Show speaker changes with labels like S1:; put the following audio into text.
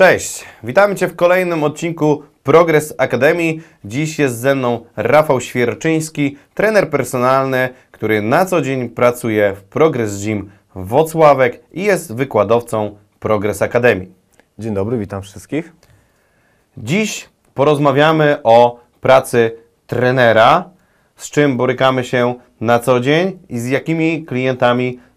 S1: Cześć, witamy Cię w kolejnym odcinku Progress Academy. Dziś jest ze mną Rafał Świerczyński, trener personalny, który na co dzień pracuje w Progress Gym Włocławek i jest wykładowcą Progress Academy.
S2: Dzień dobry, witam wszystkich.
S1: Dziś porozmawiamy o pracy trenera, z czym borykamy się na co dzień i z jakimi klientami